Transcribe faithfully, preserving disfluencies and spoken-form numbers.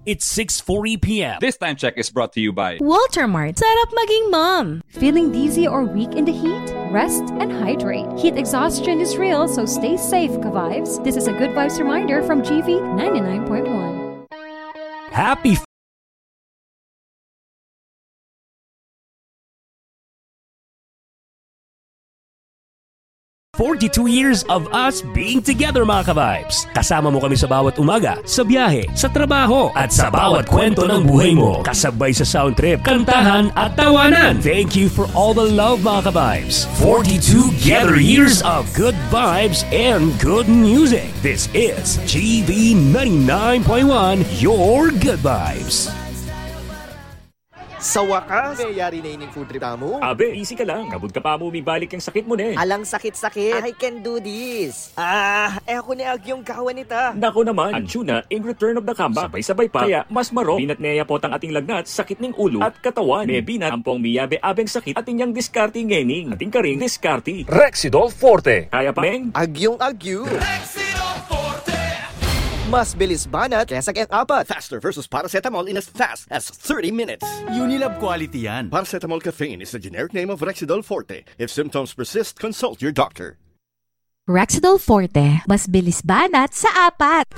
It's six forty p.m. This time check is brought to you by Walter Mart. Sarap maging mom. Feeling dizzy or weak in the heat? Rest and hydrate. Heat exhaustion is real, so stay safe, ka-vibes. This is a Good Vibes reminder from G V ninety-nine point one. Happy forty-two years of us being together, mga ka-vibes. Kasama mo kami sa bawat umaga, sa biyahe, sa trabaho, at sa bawat kwento ng buhay mo. Kasabay sa sound trip, kantahan, at tawanan. Thank you for all the love, mga ka-vibes. forty-two together years of good vibes and good music. This is G V ninety-nine point one, your good vibes. Sa wakas, mayayari na ining food trip mo. Abe, easy ka lang. Kabud ka pa mo, balik yung sakit mo na eh. Alang sakit-sakit. I can do this. Ah, eh ako ni Agyong kawan nita. Nako naman, ang tuna in return of the comeback. Sabay-sabay pa. Kaya mas maro, binat neya po tang ating lagnat, sakit ning ulo at katawan. May binat, ampong miyabe-abeng sakit at inyang diskarte ngening. Ating karing diskarte. Rexidol Forte. Kaya pa, Meng? Agyong Agyo. Rexidol Forte! Mas bilis banat kesa kaya apat. Faster versus paracetamol in as fast as thirty minutes. Unilab quality yan. Paracetamol caffeine is the generic name of Rexidol Forte. If symptoms persist, consult your doctor. Rexidol Forte. Mas bilis banat sa apat.